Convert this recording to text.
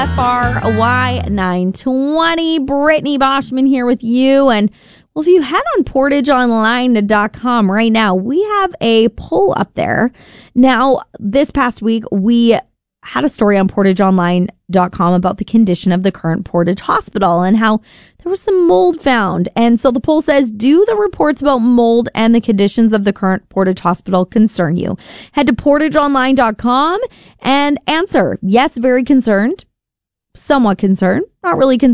WFRY 920. Brittany Boschman here with you. And well, if you head on portageonline.com right now, we have a poll up there. Now, this past week, we had a story on portageonline.com about the condition of the current Portage Hospital and how there was some mold found. And so the poll says, do the reports about mold and the conditions of the current Portage Hospital concern you? Head to portageonline.com and answer. Yes, very concerned. Somewhat concerned. Not really concerned.